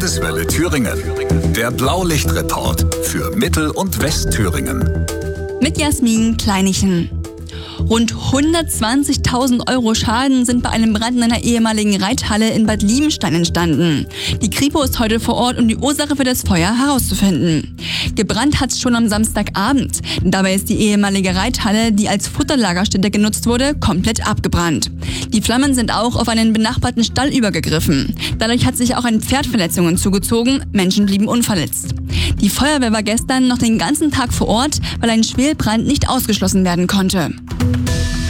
Landeswelle Thüringen. Der Blaulichtreport für Mittel- und Westthüringen. Mit Jasmin Kleinichen. Rund 120.000 € Schaden sind bei einem Brand in einer ehemaligen Reithalle in Bad Liebenstein entstanden. Die Kripo ist heute vor Ort, um die Ursache für das Feuer herauszufinden. Gebrannt hat es schon am Samstagabend. Dabei ist die ehemalige Reithalle, die als Futterlagerstätte genutzt wurde, komplett abgebrannt. Die Flammen sind auch auf einen benachbarten Stall übergegriffen. Dadurch hat sich auch ein Pferd Verletzungen zugezogen, Menschen blieben unverletzt. Die Feuerwehr war gestern noch den ganzen Tag vor Ort, weil ein Schwelbrand nicht ausgeschlossen werden konnte.